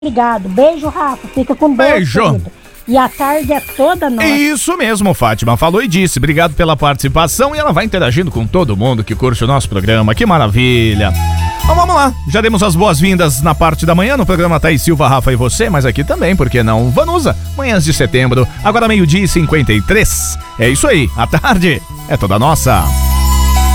Obrigado. Beijo, Rafa. Fica com Deus. Beijo. Querido. E a tarde é toda nossa. Isso mesmo, Fátima falou e disse. Obrigado pela participação e ela vai interagindo com todo mundo que curte o nosso programa. Que maravilha. Então vamos lá, já demos as boas-vindas na parte da manhã no programa Thaís Silva, Rafa e você, mas aqui também, por que não? Vanusa, manhãs de setembro, agora 12h53. É isso aí, a tarde é toda nossa.